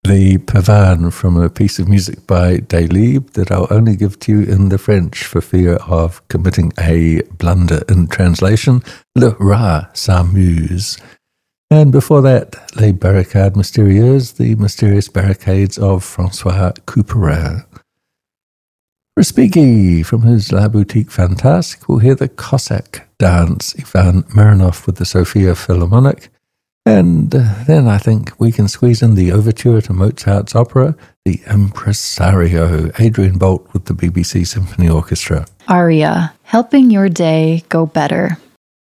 The Pavane from a piece of music by Delibes that I'll only give to you in the French for fear of committing a blunder in translation, Le Rat s'amuse. And before that, Les Barricades Mystérieuses, the mysterious barricades of François Couperin. Respighi from his La Boutique Fantasque, we'll hear the Cossack dance, Ivan Marinov with the Sofia Philharmonic. And then I think we can squeeze in the overture to Mozart's opera, The Impresario, Adrian Bolt with the BBC Symphony Orchestra. Aria, helping your day go better.